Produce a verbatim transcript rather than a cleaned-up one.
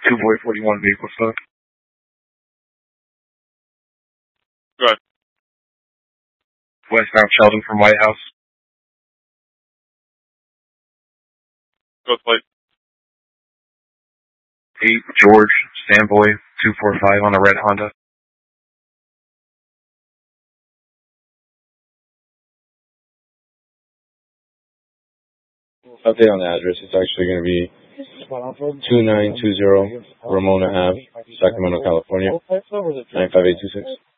Two boy forty-one vehicle stuff. Go ahead. Westbound Sheldon from White House. Go plate. Eight George Sandboy two four five on a red Honda. Update on the address. It's actually going to be two nine two zero Ramona Ave, Sacramento, California, nine five eight two six.